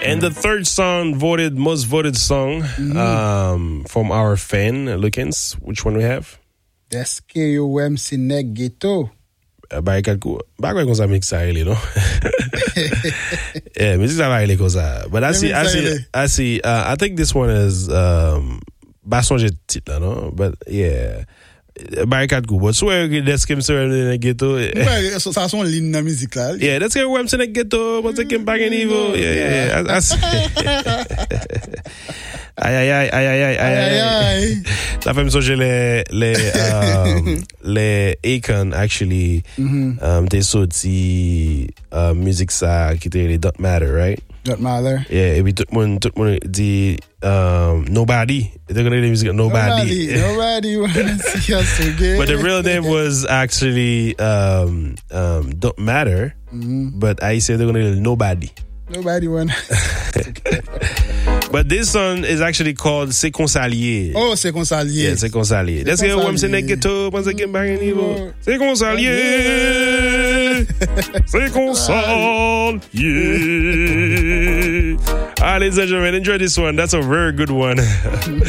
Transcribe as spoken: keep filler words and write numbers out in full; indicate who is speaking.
Speaker 1: And the third song voted, most voted song mm-hmm. um, from our fan, Lucans. Which one we have?
Speaker 2: S K O M C Nek Ghetto.
Speaker 1: Barikat ko. Bakit ko sa mix sa ili, no? Yeah, music sa ili ko sa. But I see, I see, I see, uh, I think this one is, um, Basonje titre, no? But yeah. Barikat ko. But so, let's keep saying Nek Ghetto.
Speaker 2: Ouais, ça son ligne na musique là.
Speaker 1: Yeah, let's keep saying Nek Ghetto. But take him back in evil. Yeah, yeah, yeah. I, I see. Aïe, aïe, aïe, aïe, aïe, aïe, aïe, aïe. Ça fait me songer les, les, um, les Akon, actually, mm-hmm. um, t'es sorti, uh, musique ça, qui était les Don't Matter, right?
Speaker 2: Don't Matter.
Speaker 1: Yeah, et puis tout le monde, tout le monde dit, um, Nobody. They're gonna the music, Nobody.
Speaker 2: Nobody, nobody see us again.
Speaker 1: But the real name was actually, um, um, Don't Matter, mm-hmm. but I said they're gonna Nobody.
Speaker 2: Nobody won.
Speaker 1: But this song is actually called C'est Consalier.
Speaker 2: Oh, C'est Consalier.
Speaker 1: Yeah, C'est Consalier. Let's get one say Nek Ghetto, once again back in evil. C'est Consalier. C'est Consalier. Ah, ladies and gentlemen, enjoy this one. That's a very good one.